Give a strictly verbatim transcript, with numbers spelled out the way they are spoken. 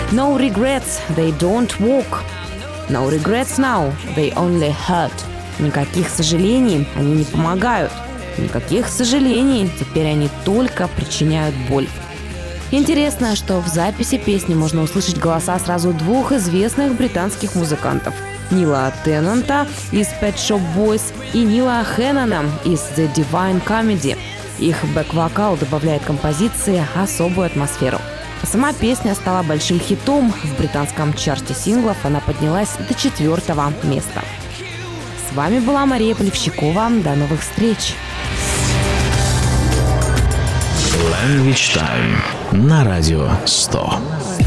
No regrets, they don't walk. No regrets now, they only hurt. Никаких сожалений, они не помогают. Никаких сожалений, теперь они только причиняют боль. Интересно, что в записи песни можно услышать голоса сразу двух известных британских музыкантов. Нила Теннанта из Pet Shop Boys и Нила Хэннона из The Divine Comedy. Их бэк-вокал добавляет композиции особую атмосферу. Сама песня стала большим хитом. В британском чарте синглов она поднялась до четвертого места. С вами была Мария Полевщикова. До новых встреч! Language Time на радио сто.